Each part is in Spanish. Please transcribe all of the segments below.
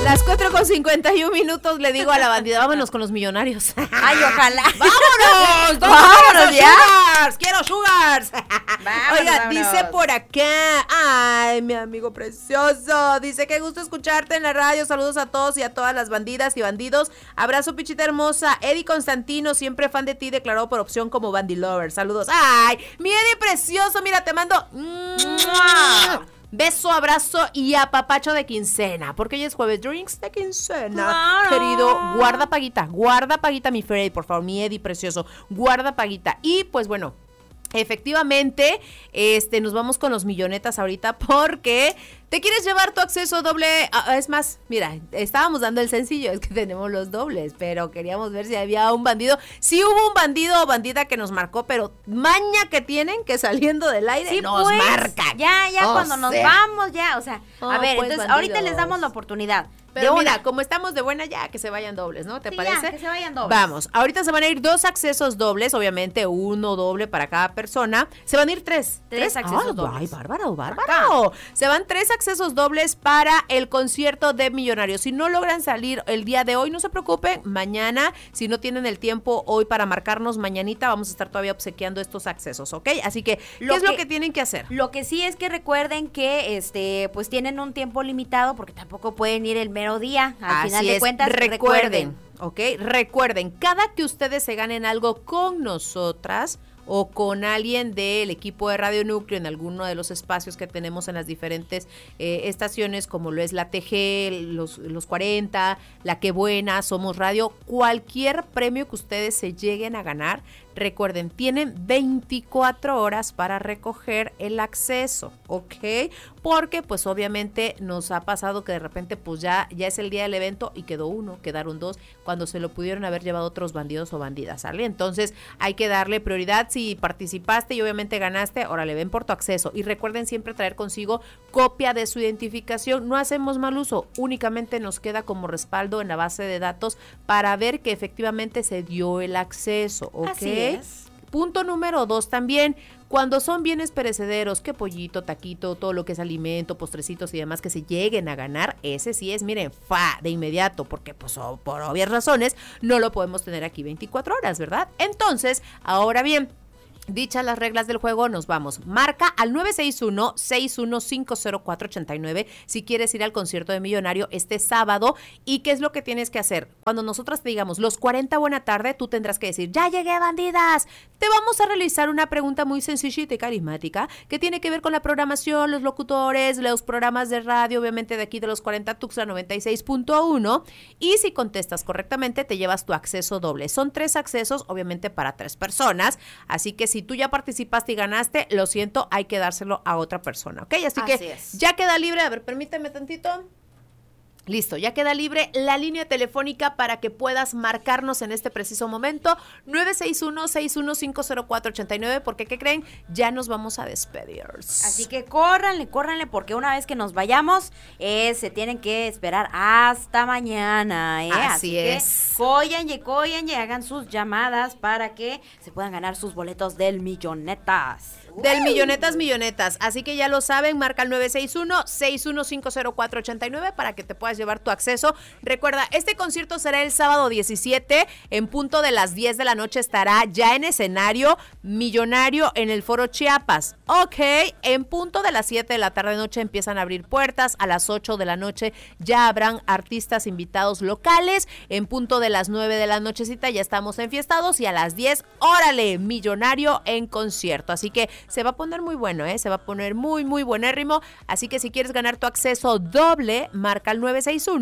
las 4:51 le digo a la bandida, vámonos con los millonarios. Ay, ojalá. ¡Vámonos! ¡Vámonos ya! ¡Sugars! ¡Quiero sugars! Oiga, dice por acá, ay, mi amigo precioso, dice que gusto escucharte en la radio, saludos a todos y a todas las bandidas y bandidos, abrazo pichita hermosa, Eddie Constantino, siempre fan de ti, declarado por opción como Bandy Lover, saludos. Ay, mi Eddie precioso, mira, te mando beso, abrazo y apapacho de quincena, porque hoy es jueves, drinks de quincena, claro. Querido, guarda paguita, mi Freddy, por favor, mi Eddie precioso, guarda paguita. Y pues bueno, efectivamente, nos vamos con los millonetas ahorita porque te quieres llevar tu acceso doble. Es más, mira, estábamos dando el sencillo, es que tenemos los dobles, pero queríamos ver si había un bandido. Sí hubo un bandido o bandida que nos marcó, pero maña que tienen que saliendo del aire Sí, nos pues, marcan. Ya, O cuando nos sea. vamos, ya, o sea, Oh, a ver, pues, entonces bandidos. ahorita les damos la oportunidad. Pero de mira, una. como estamos de buena ya, que se vayan dobles, ¿no? ¿Te Sí, parece? ya, que se vayan dobles. Vamos, ahorita se van a ir 2 accesos dobles, obviamente uno doble para cada persona. Se van a ir 3. Tres accesos dobles. Ay, bárbaro. Se van 3 accesos dobles para el concierto de Millonarios. Si no logran salir el día de hoy, no se preocupen, mañana, si no tienen el tiempo hoy para marcarnos mañanita, vamos a estar todavía obsequiando estos accesos, ¿ok? Así que, ¿qué es lo que tienen que hacer? Lo que sí es que recuerden que pues tienen un tiempo limitado porque tampoco pueden ir el mero día. Al final de cuentas, recuerden. ¿Ok? Recuerden, cada que ustedes se ganen algo con nosotras o con alguien del equipo de Radio Núcleo en alguno de los espacios que tenemos en las diferentes estaciones, como lo es la TG, los 40, La Que Buena, Somos Radio, cualquier premio que ustedes se lleguen a ganar, recuerden, tienen 24 horas para recoger el acceso, ¿ok? Porque pues obviamente nos ha pasado que de repente pues ya es el día del evento y quedó uno, quedaron 2, cuando se lo pudieron haber llevado otros bandidos o bandidas, ¿sale? Entonces hay que darle prioridad. Si participaste y obviamente ganaste, órale, ven por tu acceso. Y recuerden siempre traer consigo copia de su identificación. No hacemos mal uso, únicamente nos queda como respaldo en la base de datos para ver que efectivamente se dio el acceso, ¿ok? Así es. Punto número 2 también, cuando son bienes perecederos, que pollito, taquito, todo lo que es alimento, postrecitos y demás que se lleguen a ganar, ese sí es, miren, de inmediato, porque pues por obvias razones no lo podemos tener aquí 24 horas, ¿verdad? Entonces, ahora bien, dichas las reglas del juego, nos vamos. Marca al 961-6150489 si quieres ir al concierto de Millonario este sábado. ¿Y qué es lo que tienes que hacer? Cuando nosotras te digamos los 40 buena tarde, tú tendrás que decir, ¡ya llegué, bandidas! Te vamos a realizar una pregunta muy sencillita y carismática que tiene que ver con la programación, los locutores, los programas de radio, obviamente de aquí de los 40 Tuxtla 96.1. Y si contestas correctamente, te llevas tu acceso doble. Son 3 accesos, obviamente para 3 personas. Así que si tú ya participaste y ganaste, lo siento, hay que dárselo a otra persona, ¿ok? Así que es. ya queda libre, a ver, permíteme tantito. Listo, ya queda libre la línea telefónica para que puedas marcarnos en este preciso momento, 961-6150489, porque ¿qué creen? Ya nos vamos a despedir. Así que córranle, porque una vez que nos vayamos, se tienen que esperar hasta mañana, ¿eh? Así es. Que cóllenle, hagan sus llamadas para que se puedan ganar sus boletos del Millonetas. Del Millonetas. Así que ya lo saben, marca el 961-6150489 para que te puedas llevar tu acceso. Recuerda, este concierto será el sábado 17, en punto de las 10 de la noche estará ya en escenario Millonario en el Foro Chiapas. Ok, en punto de las 7 de la tarde noche empiezan a abrir puertas, a las 8 de la noche ya habrán artistas invitados locales, en punto de las 9 de la nochecita ya estamos enfiestados y a las 10, órale, Millonario en concierto. Así que se va a poner muy bueno, se va a poner muy, muy buenérrimo. Así que si quieres ganar tu acceso doble, marca al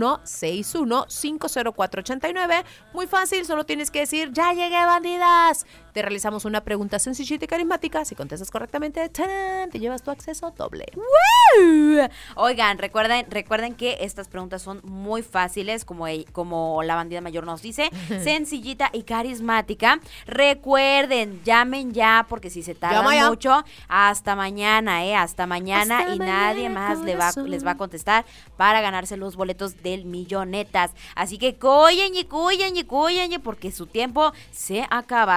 961-6150489. Muy fácil, solo tienes que decir, ¡ya llegué, bandidas! Te realizamos una pregunta sencillita y carismática. Si contestas correctamente, ¡tarán!, te llevas tu acceso doble. ¡Woo! Oigan, recuerden que estas preguntas son muy fáciles, como la bandida mayor nos dice, sencillita y carismática. Recuerden, llamen ya, porque si se tardan mucho, hasta mañana, hasta mañana, y nadie más les va a contestar para ganarse los boletos del Millonetas. Así que cóllenle, porque su tiempo se acaba. Solamente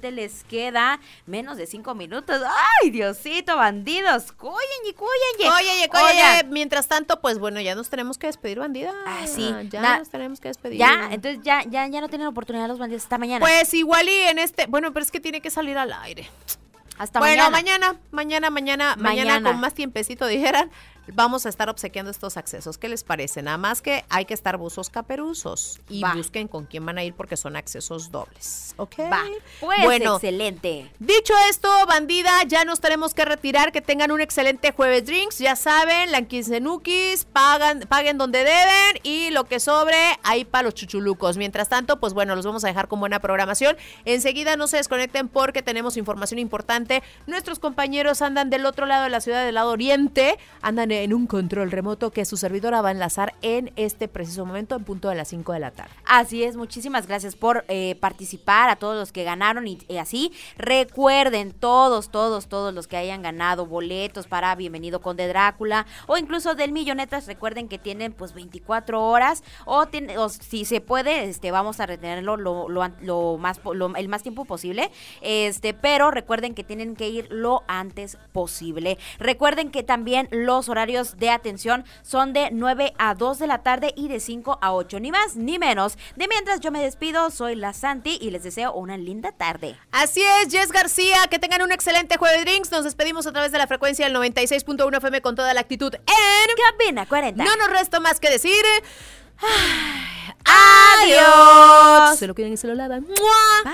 solamente les queda menos de 5 minutos. ¡Ay, Diosito, bandidos! ¡Cúyenye! Oye, mientras tanto, pues bueno, ya nos tenemos que despedir, bandida. Sí. Nos tenemos que despedir. Ya, entonces ya no tienen oportunidad los bandidos hasta mañana. Pues igual y bueno, pero es que tiene que salir al aire. Hasta mañana. Mañana con más tiempecito, dijeran, vamos a estar obsequiando estos accesos. ¿Qué les parece? Nada más que hay que estar buzos caperuzos y busquen con quién van a ir porque son accesos dobles. ¿Ok? Va. Pues bueno, excelente. Dicho esto, bandida, ya nos tenemos que retirar. Que tengan un excelente jueves drinks. Ya saben, la quincenukis, paguen donde deben y lo que sobre, ahí para los chuchulucos. Mientras tanto, pues bueno, los vamos a dejar con buena programación. Enseguida no se desconecten porque tenemos información importante. Nuestros compañeros andan del otro lado de la ciudad, del lado oriente, andan en un control remoto que su servidora va a enlazar en este preciso momento en punto de las 5 de la tarde. Así es, muchísimas gracias por participar, a todos los que ganaron y así. Recuerden, todos los que hayan ganado boletos para Bienvenido Conde Drácula o incluso del Millonetas, recuerden que tienen pues 24 horas o si se puede, vamos a retenerlo el más tiempo posible, pero recuerden que tienen que ir lo antes posible. Recuerden que también los horarios de atención son de 9 a 2 de la tarde y de 5 a 8, ni más ni menos. De mientras yo me despido, soy la Santi y les deseo una linda tarde. Así es, Jess García, que tengan un excelente jueves drinks. Nos despedimos a través de la frecuencia del 96.1 FM con toda la actitud en Cabina 40. No nos resta más que decir adiós. Se lo quieren y se lo lavan. Bye.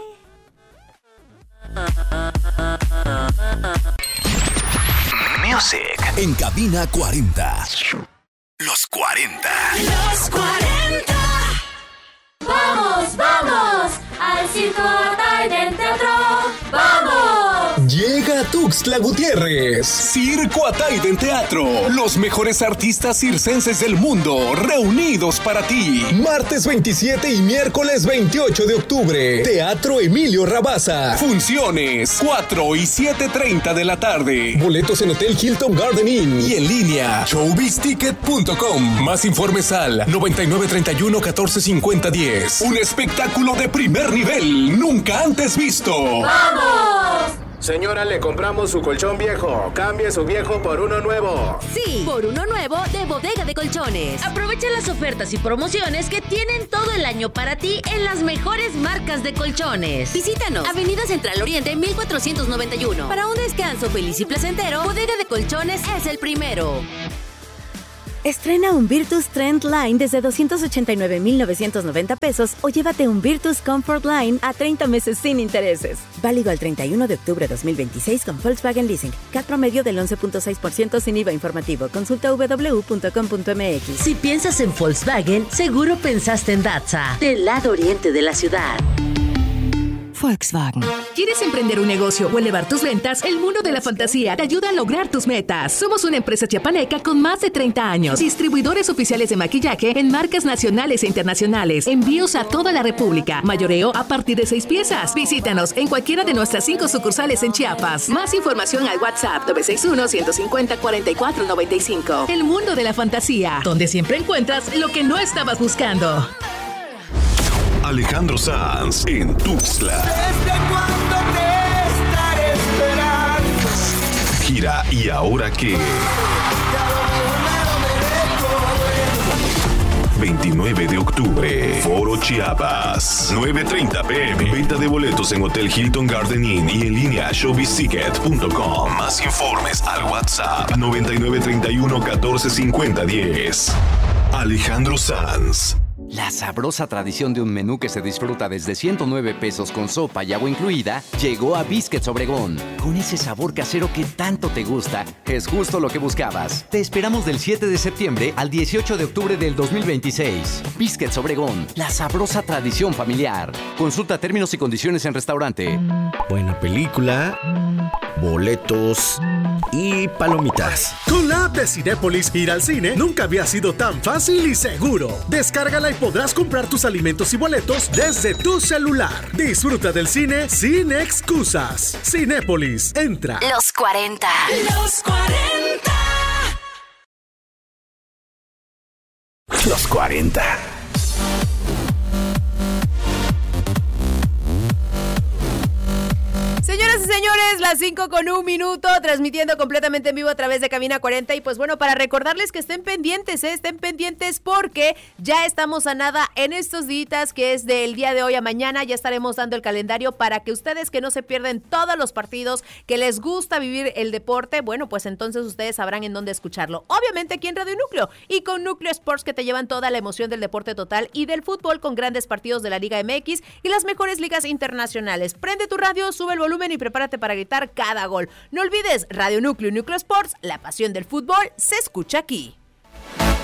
Music en Cabina 40. Los 40. Los 40. Vamos al Circo Ataide Teatro. ¡Vamos! Llega Tuxtla Gutiérrez. Circo Ataide en Teatro. Los mejores artistas circenses del mundo reunidos para ti. Martes 27 y miércoles 28 de octubre. Teatro Emilio Rabasa. Funciones 4 y 7:30 de la tarde. Boletos en Hotel Hilton Garden Inn y en línea showbizticket.com. Más informes al 9931-1450-10. Un espectáculo de primer nivel nunca antes visto. ¡Vamos! Señora, le compramos su colchón viejo. Cambie su viejo por uno nuevo. Sí, por uno nuevo de Bodega de Colchones. Aprovecha las ofertas y promociones que tienen todo el año para ti en las mejores marcas de colchones. Visítanos, Avenida Central Oriente 1491. Para un descanso feliz y placentero, Bodega de Colchones es el primero. Estrena un Virtus Trend Line desde 289,990 pesos o llévate un Virtus Comfort Line a 30 meses sin intereses. Válido al 31 de octubre 2026 con Volkswagen Leasing. CAT promedio del 11.6% sin IVA informativo. Consulta www.com.mx. Si piensas en Volkswagen, seguro pensaste en Datsa, del lado oriente de la ciudad. Volkswagen. ¿Quieres emprender un negocio o elevar tus ventas? El Mundo de la Fantasía te ayuda a lograr tus metas. Somos una empresa chiapaneca con más de 30 años. Distribuidores oficiales de maquillaje en marcas nacionales e internacionales. Envíos a toda la República. Mayoreo a partir de 6 piezas. Visítanos en cualquiera de nuestras 5 sucursales en Chiapas. Más información al WhatsApp 961-150-4495. El Mundo de la Fantasía, donde siempre encuentras lo que no estabas buscando. Alejandro Sanz en Tuxtla. ¿Desde cuándo te estaré esperando? Gira ¿Y ahora qué? 29 de octubre, Foro Chiapas, 9:30 p.m. Venta de boletos en Hotel Hilton Garden Inn y en línea showbizticket.com. Más informes al WhatsApp 9931-1450-10. Alejandro Sanz. La sabrosa tradición de un menú que se disfruta desde 109 pesos con sopa y agua incluida llegó a Biscuits Obregón. Con ese sabor casero que tanto te gusta, es justo lo que buscabas. Te esperamos del 7 de septiembre al 18 de octubre del 2026. Biscuits Obregón, la sabrosa tradición familiar. Consulta términos y condiciones en restaurante. Buena película, boletos y palomitas. Con la app de Cinépolis, ir al cine nunca había sido tan fácil y seguro. Descárgala y podrás comprar tus alimentos y boletos desde tu celular. Disfruta del cine sin excusas. Cinépolis, entra. Los 40. Los 40. Los 40. y señores, las 5:01, transmitiendo completamente en vivo a través de Cabina 40. Y pues bueno, para recordarles que estén pendientes porque ya estamos a nada en estos días, que es del día de hoy a mañana. Ya estaremos dando el calendario para que ustedes que no se pierden todos los partidos, que les gusta vivir el deporte, bueno, pues entonces ustedes sabrán en dónde escucharlo. Obviamente aquí en Radio Núcleo y con Núcleo Sports, que te llevan toda la emoción del deporte total y del fútbol, con grandes partidos de la Liga MX y las mejores ligas internacionales. Prende tu radio, sube el volumen y prepárate para gritar cada gol. No olvides, Radio Núcleo y Núcleo Sports, la pasión del fútbol se escucha aquí.